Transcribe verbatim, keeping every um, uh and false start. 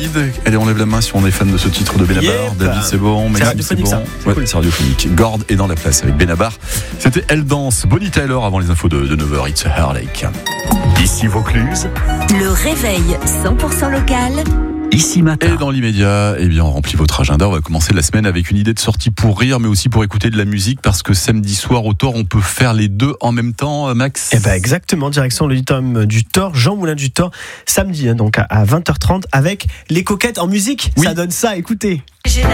David, allez, on lève la main si on est fan de ce titre de Benabar. Yep. David, c'est bon. C'est radiophonique, ça. C'est Ouais, cool. c'est radiophonique. Gord est dans la place avec Benabar. C'était Elle danse. Bonnie Tyler avant les infos de, de neuf heures. It's a Heartache. Ici Vaucluse. Le réveil cent pour cent local. Ici Matin. Et dans l'immédiat, eh bien, on remplit votre agenda. On va commencer la semaine avec une idée de sortie pour rire, mais aussi pour écouter de la musique, parce que samedi soir au Thor, on peut faire les deux en même temps, Max. Eh ben exactement, direction l'auditorium du Thor, Jean Moulin du Thor, samedi, hein, donc à vingt heures trente, avec les coquettes en musique. Oui. Ça donne ça, écoutez. J'ai la